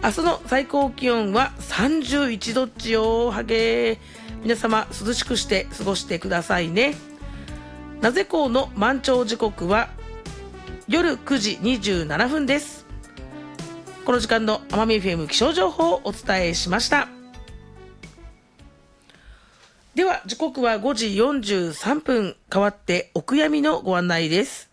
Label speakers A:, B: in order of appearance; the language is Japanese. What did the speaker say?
A: 明日の最高気温は31度っちよ。はげー。皆様涼しくして過ごしてくださいね。なぜ港の満潮時刻は夜9時27分です。この時間の奄美 FM 気象情報をお伝えしました。では時刻は5時43分、変わってお悔やみのご案内です。